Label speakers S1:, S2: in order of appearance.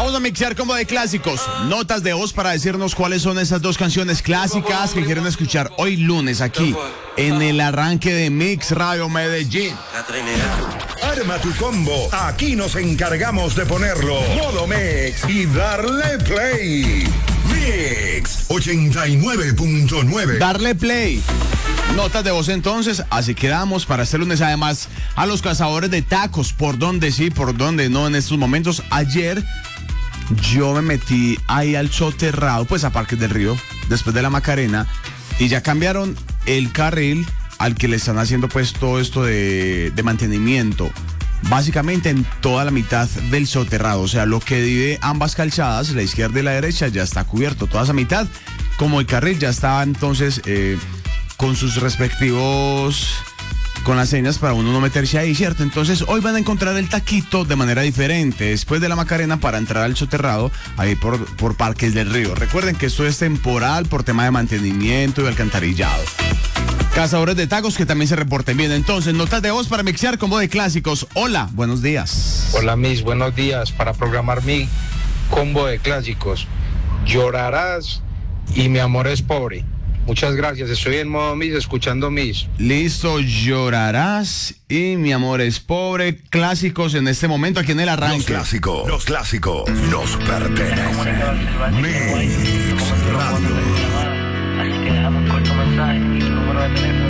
S1: Vamos a mixear combo de clásicos. Notas de voz para decirnos cuáles son esas dos canciones clásicas que quieren escuchar hoy lunes aquí en el arranque de Mix Radio Medellín.
S2: Arma tu combo. Aquí nos encargamos de ponerlo. Modo Mix y darle play. Mix 89.9.
S1: Darle play. Notas de voz entonces, así quedamos para este lunes. Además, a los cazadores de tacos, por donde sí, por donde no en estos momentos. Ayer yo me metí ahí al soterrado, pues a Parques del Río, después de la Macarena, y ya cambiaron el carril al que le están haciendo pues todo esto de mantenimiento. Básicamente en toda la mitad del soterrado, o sea, lo que divide ambas calzadas, la izquierda y la derecha, ya está cubierto, toda esa mitad. Como el carril ya estaba entonces con sus respectivos, con las señas para uno no meterse ahí, ¿cierto? Entonces hoy van a encontrar el taquito de manera diferente, después de la Macarena, para entrar al soterrado, ahí por Parques del Río. Recuerden que esto es temporal por tema de mantenimiento y alcantarillado. Cazadores de tacos que también se reporten bien. Entonces, notas de voz para mixear combo de clásicos. Hola, buenos días.
S3: Hola, Miss, buenos días. Para programar mi combo de clásicos, Llorarás y Mi amor es pobre. Muchas gracias, estoy en modo Miss, escuchando Miss.
S1: Listo, Llorarás y Mi amor es pobre. Clásicos en este momento aquí en el arranque.
S2: Los clásicos nos pertenecen. Mix Radio.
S4: Así que dejamos un corto mensaje y tu número de teléfono.